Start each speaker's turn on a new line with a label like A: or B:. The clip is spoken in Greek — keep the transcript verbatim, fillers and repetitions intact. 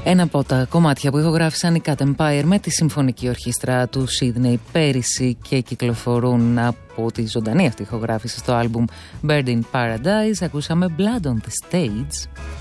A: Ένα από τα κομμάτια που ηχογράφησαν οι Cat Empire με τη συμφωνική ορχήστρα του Σίδνεϊ πέρυσι και κυκλοφορούν από τη ζωντανή αυτή ηχογράφηση στο άλμπουμ Bird in Paradise. Ακούσαμε Blood on the Stage.